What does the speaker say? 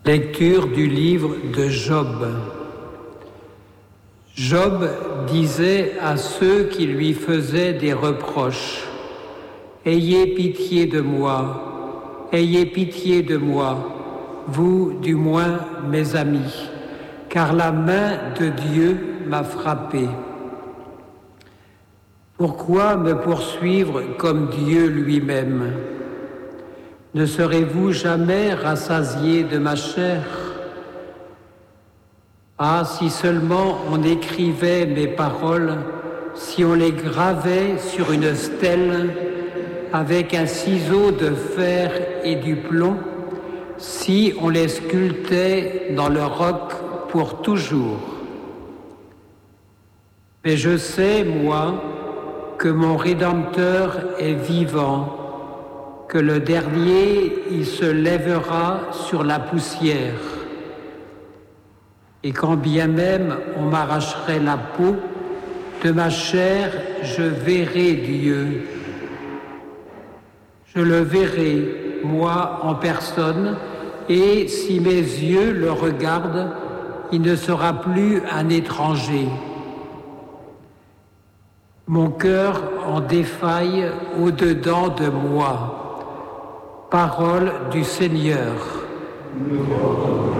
Lecture du livre de Job. Job disait à ceux qui lui faisaient des reproches : « Ayez pitié de moi, vous du moins mes amis, car la main de Dieu m'a frappé. Pourquoi me poursuivre comme Dieu lui-même ? Ne serez-vous jamais rassasiés de ma chair ? Ah, si seulement on écrivait mes paroles, si on les gravait sur une stèle avec un ciseau de fer et du plomb, si on les sculptait dans le roc pour toujours. Mais je sais, moi, que mon Rédempteur est vivant, que le dernier, il se lèvera sur la poussière. Et quand bien même on m'arracherait la peau, de ma chair je verrai Dieu. Je le verrai, moi, en personne, et si mes yeux le regardent, il ne sera plus un étranger. Mon cœur en défaille au-dedans de moi. Parole du Seigneur.